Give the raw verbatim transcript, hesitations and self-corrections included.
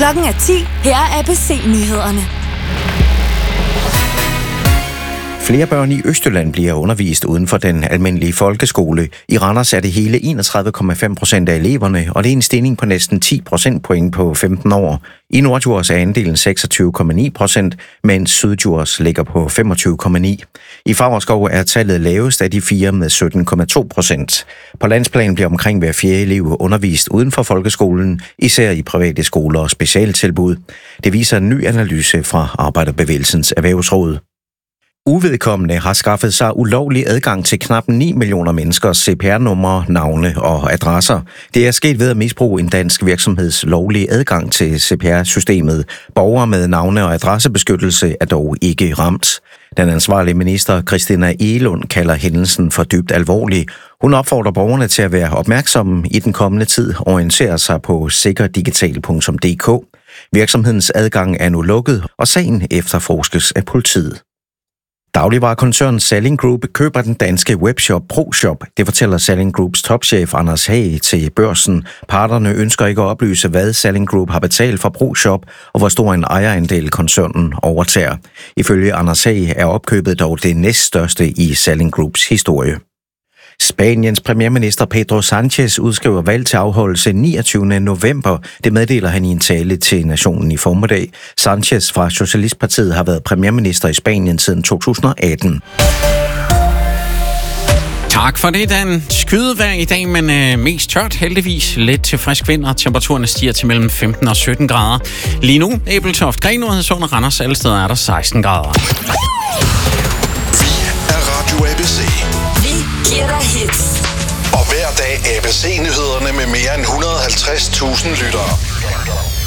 Klokken er ti. Her er A B C-nyhederne. Flere børn i Østjylland bliver undervist uden for den almindelige folkeskole. I Randers er det hele enogtredive komma fem procent af eleverne, og det er en stigning på næsten ti procentpoint på femten år. I Norddjurs er andelen seksogtyve komma ni procent, mens Syddjurs ligger på femogtyve komma ni. I Favrskov er tallet lavest af de fire med sytten komma to procent. På landsplan bliver omkring hver fjerde elev undervist uden for folkeskolen, især i private skoler og specialtilbud. Det viser en ny analyse fra Arbejderbevægelsens Erhvervsråd. Uvedkommende har skaffet sig ulovlig adgang til knap ni millioner menneskers C P R-numre, navne og adresser. Det er sket ved at misbruge en dansk virksomheds lovlige adgang til C P R-systemet. Borgere med navne- og adressebeskyttelse er dog ikke ramt. Den ansvarlige minister, Christina Egelund, kalder hændelsen for dybt alvorlig. Hun opfordrer borgerne til at være opmærksomme i den kommende tid og orientere sig på sikkerdigital punktum d k. Virksomhedens adgang er nu lukket, og sagen efterforskes af politiet. Dagligvarekoncernen Salling Group køber den danske webshop ProShop. Det fortæller Salling Groups topchef Anders Hage til Børsen. Parterne ønsker ikke at oplyse, hvad Salling Group har betalt for ProShop, og hvor stor en ejerandel koncernen overtager. Ifølge Anders Hage er opkøbet dog det næststørste i Salling Groups historie. Spaniens premierminister Pedro Sanchez udskriver valg til afholdelse niogtyvende november. Det meddeler han i en tale til nationen i formiddag. Sanchez fra Socialistpartiet har været premierminister i Spanien siden to tusind og atten. Tak for det, Dan. Skydevejr i dag, men øh, mest tørt heldigvis. Lidt til frisk vind, og temperaturen stiger til mellem femten og sytten grader. Lige nu, Ebeltoft, Grenaa, Sund og Randers, alle steder er der seksten grader. Vi er Radio A B C. Vi giver dig hits. Og hver dag A B C-nyhederne med mere end et hundrede og halvtreds tusind lyttere.